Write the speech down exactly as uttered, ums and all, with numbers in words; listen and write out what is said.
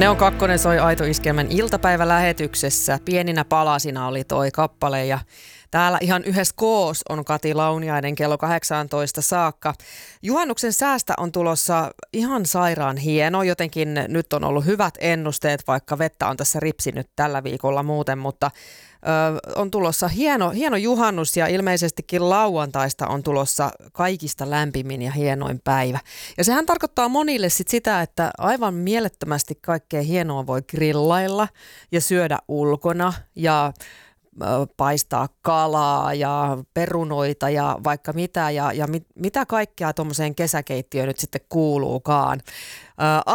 Neo Kakkonen soi Aito Iskelmän iltapäivälähetyksessä. Pieninä palasina oli toi kappale ja täällä ihan yhdessä koos on Kati Launiainen kello kahdeksantoista saakka. Juhannuksen säästä on tulossa ihan sairaan hieno, jotenkin nyt on ollut hyvät ennusteet, vaikka vettä on tässä ripsinyt tällä viikolla muuten, mutta ö, on tulossa hieno, hieno juhannus ja ilmeisestikin lauantaista on tulossa kaikista lämpimin ja hienoin päivä. Ja sehän tarkoittaa monille sit sitä, että aivan mielettömästi kaikkea hienoa voi grillailla ja syödä ulkona ja paistaa kalaa ja perunoita ja vaikka mitä ja, ja mit, mitä kaikkea tuommoiseen kesäkeittiöön nyt sitten kuuluukaan. Ä,